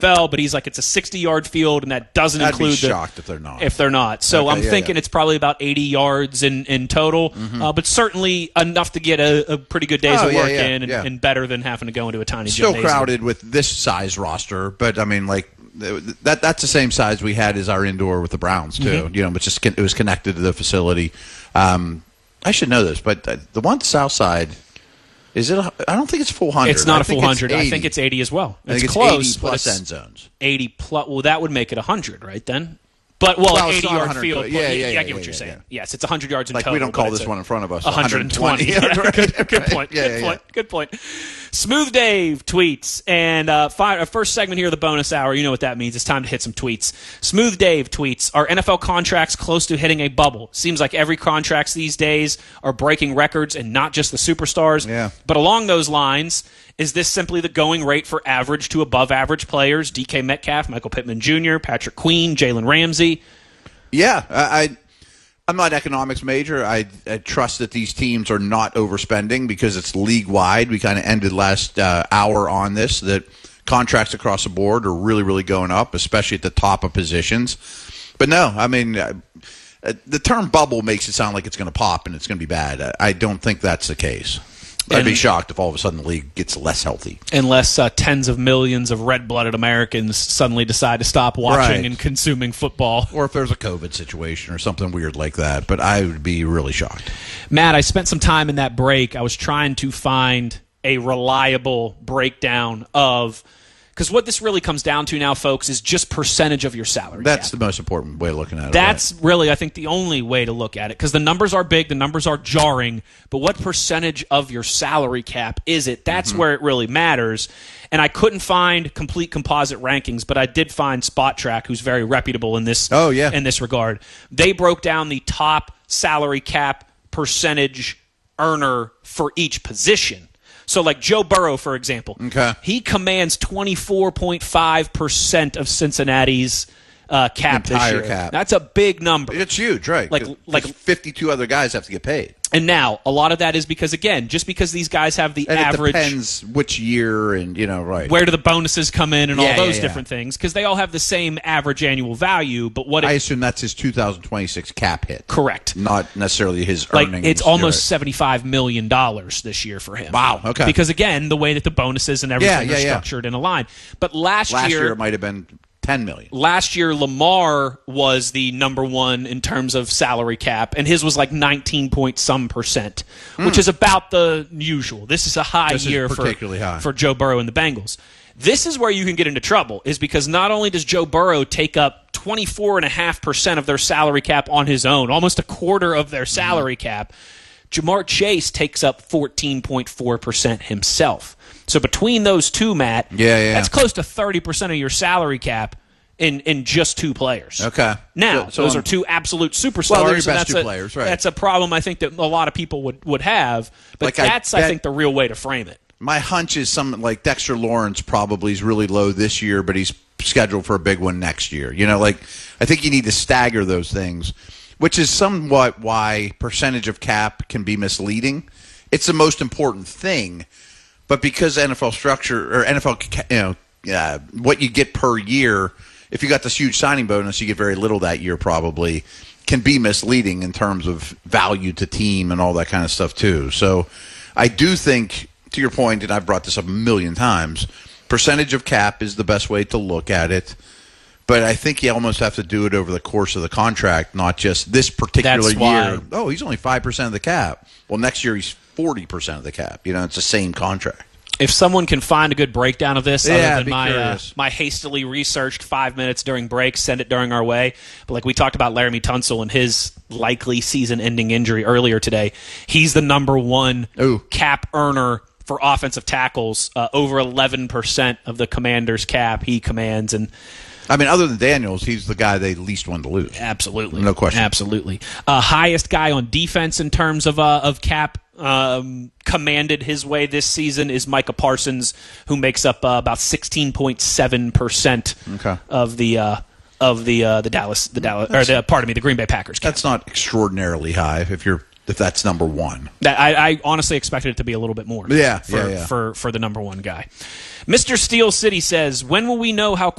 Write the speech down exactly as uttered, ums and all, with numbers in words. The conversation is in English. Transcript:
L, but he's like, it's a sixty-yard field, and that doesn't I'd include be shocked the, if they're not. If they're not. So okay, I'm yeah, thinking yeah. it's probably about eighty yards in, in total, mm-hmm. uh, but certainly enough to get a, a pretty good day's oh, of yeah, work yeah, in, and, yeah. and better than having to go into a tiny Still gymnasium. crowded with this size roster, but I mean, like, that that's the same size we had as our indoor with the Browns, too. Mm-hmm. You know, but just it was connected to the facility. Um, I should know this, but the one south side, is it? A, I don't think it's full hundred. It's not I a full hundred. I think it's eighty as well. I it's think it's close, eighty plus it's end zones. Eighty plus. Well, that would make it a hundred, right then? But well, well an eighty-yard field. Yeah, yeah, yeah. I yeah, get yeah, what you're yeah, saying. yeah. Yes, it's one hundred yards in like total. we don't call this a, one in front of us one hundred twenty. Yeah, good, good point. yeah, good yeah, point. yeah. Good point. Smooth Dave tweets, and uh, fi- first segment here of the bonus hour. You know what that means. It's time to hit some tweets. Smooth Dave tweets: Are N F L contracts close to hitting a bubble? Seems like every contracts these days are breaking records, and not just the superstars. Yeah. But along those lines, is this simply the going rate for average to above average players? D K Metcalf, Michael Pittman Junior, Patrick Queen, Jalen Ramsey. Yeah, I, I, I'm not an economics major. I, I trust that these teams are not overspending because it's league-wide. We kind of ended last uh, hour on this, that contracts across the board are really, really going up, especially at the top of positions. But no, I mean, uh, the term bubble makes it sound like it's going to pop and it's going to be bad. I, I don't think that's the case. I'd And, be shocked if all of a sudden the league gets less healthy. Unless uh, tens of millions of red-blooded Americans suddenly decide to stop watching Right. and consuming football. Or if there's a COVID situation or something weird like that. But I would be really shocked. Matt, I spent some time in that break. I was trying to find a reliable breakdown of... Because what this really comes down to now, folks, is just percentage of your salary That's cap. the most important way of looking at it. That's right? really, I think, the only way to look at it. Because the numbers are big, the numbers are jarring, but what percentage of your salary cap is it? That's Mm-hmm. where it really matters. And I couldn't find complete composite rankings, but I did find Spot Track, who's very reputable in this, Oh, yeah. in this regard. They broke down the top salary cap percentage earner for each position. So like Joe Burrow, for example, Okay. he commands twenty-four point five percent of Cincinnati's uh, cap Entire this year. cap. That's a big number. It's huge, right? Like- 'Cause like- fifty-two other guys have to get paid. And now, a lot of that is because, again, just because these guys have the And average... it depends which year and, you know, right. Where do the bonuses come in and Yeah, all those yeah, yeah. different things? Because they all have the same average annual value, but what... It, I assume that's his two thousand twenty-six cap hit. correct. Not necessarily his Like, earnings. it's almost Right. seventy-five million dollars this year for him. Wow, okay. Because, again, the way that the bonuses and everything Yeah, yeah, are yeah. structured in a line. But last, Last year, year it might have been ten million. Last year, Lamar was the number one in terms of salary cap, and his was like nineteen point some percent, which is about the usual. This is a high This is year for, particularly high. for Joe Burrow and the Bengals. This is where you can get into trouble, is because not only does Joe Burrow take up twenty-four point five percent of their salary cap on his own, almost a quarter of their salary cap, Jamar Chase takes up fourteen point four percent himself. So between those two, Matt, Yeah, yeah. that's close to thirty percent of your salary cap in, in just two players. Okay. Now, So- so those I'm- are two absolute superstars. Well, they're your and best that's two a, players, right. That's a problem I think that a lot of people would, would have. But Like, I that's, I, bet- think, the real way to frame it. My hunch is some like Dexter Lawrence probably is really low this year, but he's scheduled for a big one next year. You know, like I think you need to stagger those things, which is somewhat why percentage of cap can be misleading. It's the most important thing, but because N F L structure or N F L, you know, uh, what you get per year, if you got this huge signing bonus, you get very little that year probably, can be misleading in terms of value to team and all that kind of stuff too. So I do think, to your point, and I've brought this up a million times, percentage of cap is the best way to look at it. But I think you almost have to do it over the course of the contract, not just this particular That's why- year. Oh, he's only five percent of the cap. Well, next year he's forty percent of the cap. You know, it's the same contract. If someone can find a good breakdown of this, Yeah, other I'd than be my uh, curious. my hastily researched five minutes during break, send it during our way. But like we talked about Laramie Tunsil and his likely season-ending injury earlier today, he's the number one Ooh. cap earner for offensive tackles. Uh, over eleven percent of the Commanders' cap he commands, and I mean, other than Daniels, he's the guy they least want to lose. absolutely, No question. absolutely. Uh, highest guy on defense in terms of uh, of cap um, commanded his way this season is Micah Parsons, who makes up uh, about sixteen point seven percent Okay. of the uh, of the uh, the Dallas the Dallas or the pardon me the Green Bay Packers cap. That's not extraordinarily high if you're if that's number one. That I, I honestly expected it to be a little bit more. Yeah, for, yeah, yeah. For, for the number one guy. Mister Steel City says, when will we know how